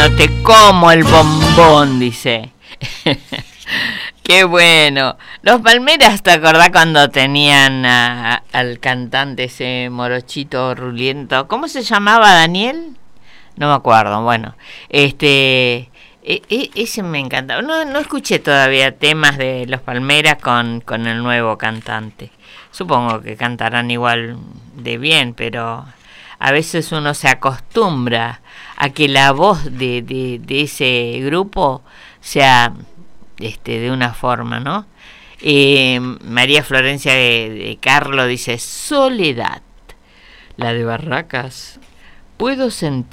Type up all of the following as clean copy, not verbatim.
no te como el bombón, dice. Qué bueno. Los Palmeras, ¿te acordás cuando tenían al cantante ese morochito ruliento? ¿Cómo se llamaba, Daniel? No me acuerdo. Bueno, ese me encantaba. No escuché todavía temas de Los Palmeras con el nuevo cantante. Supongo que cantarán igual de bien, pero a veces uno se acostumbra a que la voz de ese grupo sea de una forma, ¿no? María Florencia de Carlo dice: Soledad, la de Barracas. ¿Puede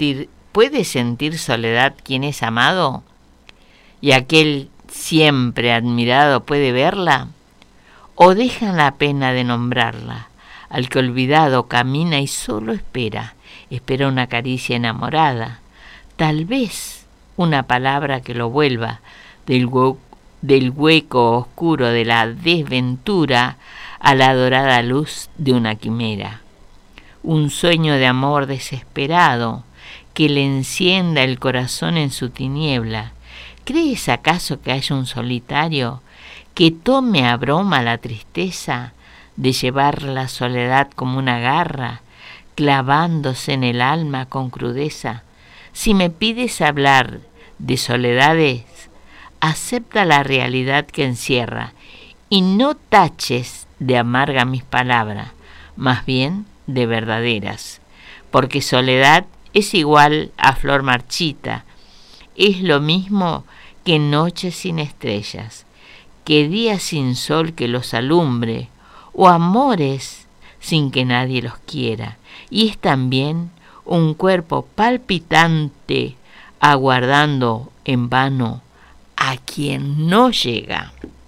sentir soledad quien es amado? ¿Y aquel siempre admirado puede verla? ¿O dejan la pena de nombrarla? Al que olvidado camina y solo espera una caricia enamorada, tal vez una palabra que lo vuelva del hueco oscuro de la desventura a la dorada luz de una quimera. Un sueño de amor desesperado que le encienda el corazón en su tiniebla. ¿Crees acaso que haya un solitario que tome a broma la tristeza de llevar la soledad como una garra, clavándose en el alma con crudeza? Si me pides hablar de soledades, acepta la realidad que encierra y no taches de amarga mis palabras, más bien de verdaderas, porque soledad es igual a flor marchita, es lo mismo que noche sin estrellas, que día sin sol que los alumbre, o amores sin que nadie los quiera, y es también un cuerpo palpitante aguardando en vano a quien no llega.